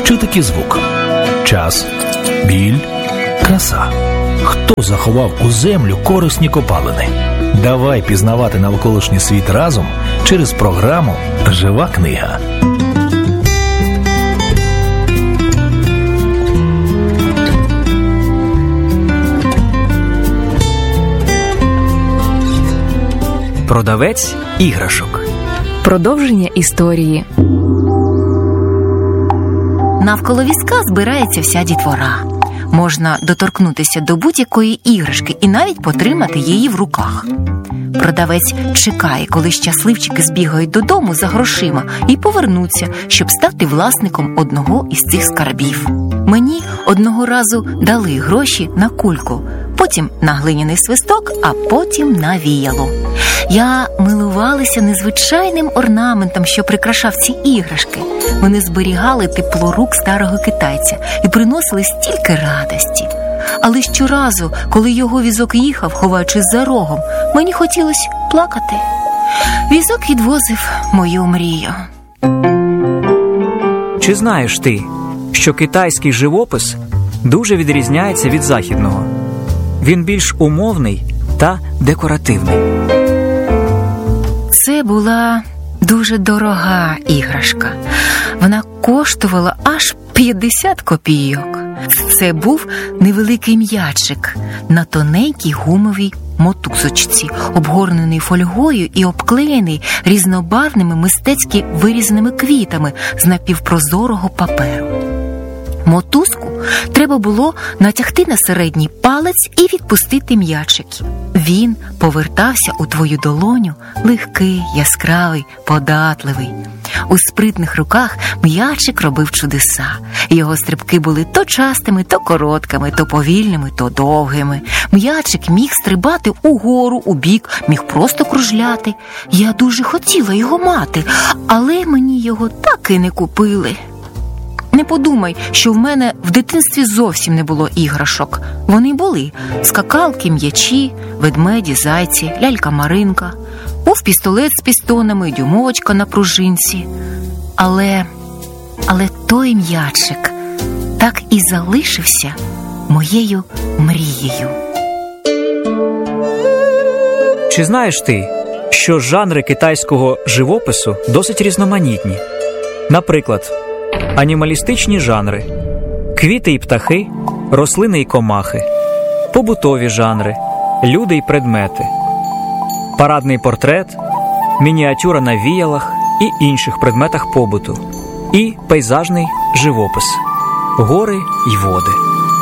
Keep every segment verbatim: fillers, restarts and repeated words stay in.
Що таке звук? Час, біль, краса. Хто заховав у землю корисні копалини? Давай пізнавати навколишній світ разом через програму «Жива книга». Продавець іграшок. Продовження історії. Навколо візка збирається вся дітвора. Можна доторкнутися до будь-якої іграшки і навіть потримати її в руках. Продавець чекає, коли щасливчики збігають додому за грошима і повернуться, щоб стати власником одного із цих скарбів. Мені одного разу дали гроші на кульку, потім на глиняний свисток, а потім на віяло. Я милувалася незвичайним орнаментом, що прикрашав ці іграшки. Вони зберігали тепло рук старого китайця і приносили стільки радості. Але щоразу, коли його візок їхав, ховаючись за рогом, мені хотілося плакати. Візок відвозив мою мрію. Чи знаєш ти, що китайський живопис дуже відрізняється від західного? Він більш умовний та декоративний. Це була дуже дорога іграшка. Вона коштувала аж п'ятдесят копійок. Це був невеликий м'ячик на тоненькій гумовій мотузочці, обгорнений фольгою і обклеєний різнобарвними мистецьки вирізаними квітами з напівпрозорого паперу. Мотузку треба було натягти на середній палець і відпустити м'ячик. Він повертався у твою долоню легкий, яскравий, податливий. У спритних руках м'ячик робив чудеса. Його стрибки були то частими, то короткими, то повільними, то довгими. М'ячик міг стрибати угору, убік, міг просто кружляти. Я дуже хотіла його мати, але мені його так і не купили. Не подумай, що в мене в дитинстві зовсім не було іграшок. Вони були: скакалки, м'ячі, ведмеді, зайці, лялька-маринка. Був пістолет з пістонами, дюймовочка на пружинці. Але, але той м'ячик так і залишився моєю мрією. Чи знаєш ти, що жанри китайського живопису досить різноманітні? Наприклад, анімалістичні жанри, квіти і птахи, рослини і комахи, побутові жанри, люди і предмети, парадний портрет, мініатюра на віялах і інших предметах побуту, і пейзажний живопис, гори й води.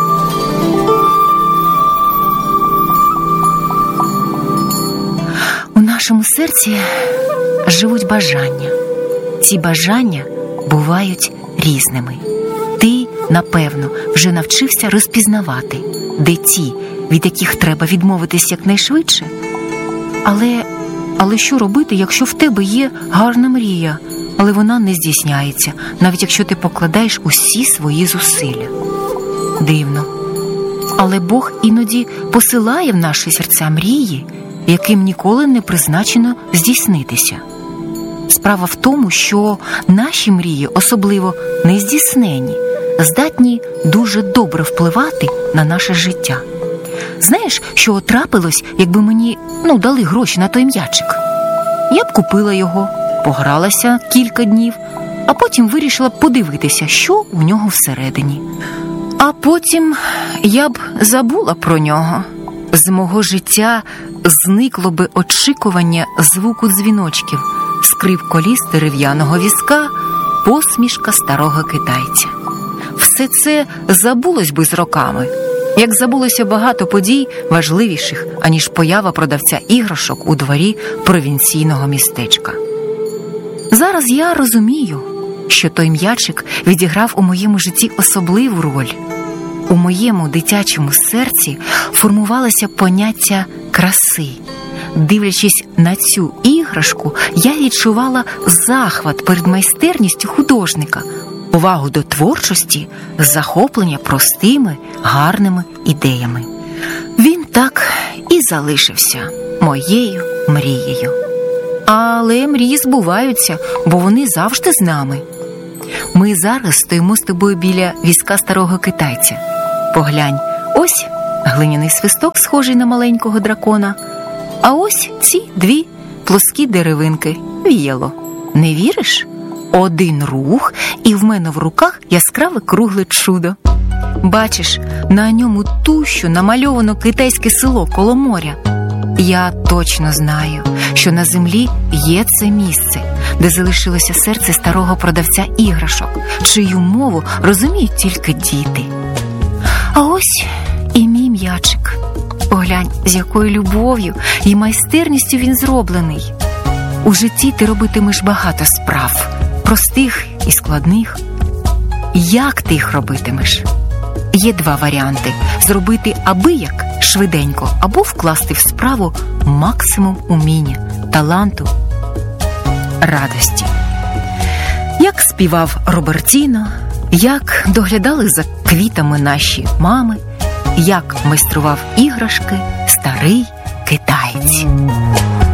У нашому серці живуть бажання. Ці бажання бувають різними. Ти, напевно, вже навчився розпізнавати, де ті, від яких треба відмовитись якнайшвидше. Але, але що робити, якщо в тебе є гарна мрія, але вона не здійсняється, навіть якщо ти покладаєш усі свої зусилля? Дивно. Але Бог іноді посилає в наші серця мрії, яким ніколи не призначено здійснитися. Справа в тому, що наші мрії, особливо нездійснені, здатні дуже добре впливати на наше життя. Знаєш, що трапилось, якби мені, ну, дали гроші на той м'ячик? Я б купила його, погралася кілька днів, а потім вирішила б подивитися, що у нього всередині. А потім я б забула про нього. З мого життя зникло би очікування звуку дзвіночків, скрип коліс дерев'яного візка, посмішка старого китайця. Все це забулось би з роками, як забулося багато подій важливіших, аніж поява продавця іграшок у дворі провінційного містечка. Зараз я розумію, що той м'ячик відіграв у моєму житті особливу роль. У моєму дитячому серці формувалося поняття краси. Дивлячись на цю іграшку, я відчувала захват перед майстерністю художника, повагу до творчості, захоплення простими, гарними ідеями. Він так і залишився моєю мрією. Але мрії збуваються, бо вони завжди з нами. Ми зараз стоїмо з тобою біля візка старого китайця. Поглянь, ось глиняний свисток, схожий на маленького дракона, а ось ці дві плоскі деревинки – віяло. Не віриш? Один рух, і в мене в руках яскраве кругле чудо. Бачиш, на ньому тущу намальовано китайське село коло моря. Я точно знаю, що на землі є це місце, де залишилося серце старого продавця іграшок, чию мову розуміють тільки діти. А ось і мій м'ячик. Поглянь, з якою любов'ю і майстерністю він зроблений. У житті ти робитимеш багато справ, простих і складних. Як ти їх робитимеш? Є два варіанти – зробити абияк, швиденько, або вкласти в справу максимум уміння, таланту, радості. Як співав Робертіно, як доглядали за квітами наші мами, як майстрував іграшки старий китаєць.